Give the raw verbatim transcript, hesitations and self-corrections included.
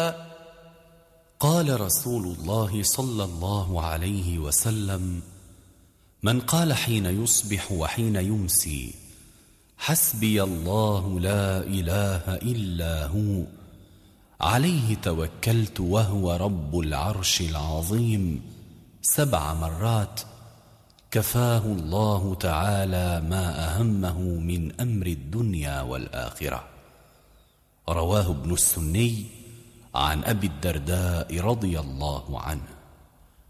قال رسول الله صلى الله عليه وسلم: من قال حين يصبح وحين يمسي حسبي الله لا إله إلا هو عليه توكلت وهو رب العرش العظيم سبع مرات، كفاه الله تعالى ما أهمه من أمر الدنيا والآخرة. رواه ابن السني عن أبي الدرداء رضي الله عنه.